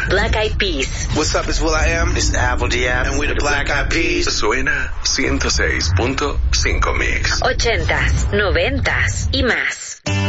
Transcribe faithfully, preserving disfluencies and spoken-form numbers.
Black Eyed Peas. What's up, it's Will I Am. It's Apple Diab. And we're the Black Eyed Peas. Suena ciento seis punto cinco Mix. Ochentas, noventas y más.